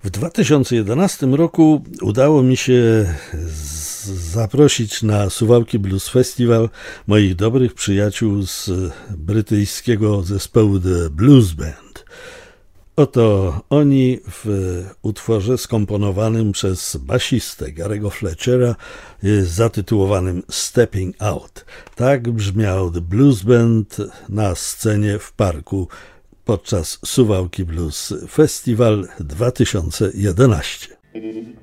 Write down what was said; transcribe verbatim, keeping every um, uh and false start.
W dwa tysiące jedenastym roku udało mi się z- zaprosić na Suwałki Blues Festival moich dobrych przyjaciół z brytyjskiego zespołu The Blues Band. Oto oni w utworze skomponowanym przez basistę Gary'ego Fletchera zatytułowanym Stepping Out. Tak brzmiał The Blues Band na scenie w parku podczas Suwałki Blues Festival dwa tysiące jedenasty.